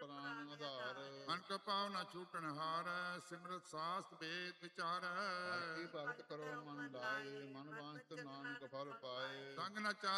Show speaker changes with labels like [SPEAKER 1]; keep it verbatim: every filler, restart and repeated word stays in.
[SPEAKER 1] ਪ੍ਰਾਨ ਆਧਾਰ।
[SPEAKER 2] ਮਨ ਕੋ ਪਾਉ ਨਾ ਛੂਟਣ ਹਾਰੈ, ਸਿਮਰਤ ਸਾਸਤ ਵੇਦ ਵਿਚਾਰੈ।
[SPEAKER 1] ਹਰਿ ਕੀ ਭਗਤ ਕਰੋ ਮਨ ਲਾਏ, ਮਨ ਵਾਂਛਤ ਨਾਨਕ ਫਲ ਪਾਏ।
[SPEAKER 2] ਸੰਗ ਨਾ